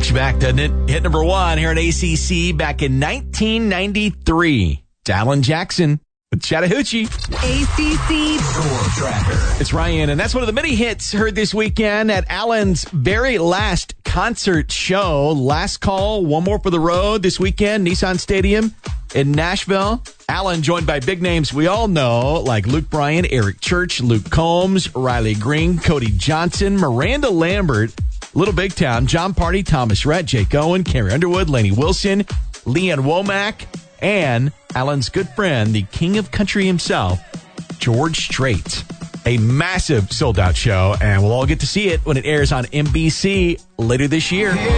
you back, doesn't it? Hit number one here at ACC back in 1993. It's Alan Jackson with Chattahoochee. ACC Score Tracker. It's Ryan, and that's one of the many hits heard this weekend at Alan's very last concert show. Last call, one more for the road this weekend, Nissan Stadium in Nashville. Alan joined by big names we all know, like Luke Bryan, Eric Church, Luke Combs, Riley Green, Cody Johnson, Miranda Lambert, Little Big Town, John Party, Thomas Rhett, Jake Owen, Carrie Underwood, Lainey Wilson, Leanne Womack, and Alan's good friend, the king of country himself, George Strait. A massive sold-out show, and we'll all get to see it when it airs on NBC later this year.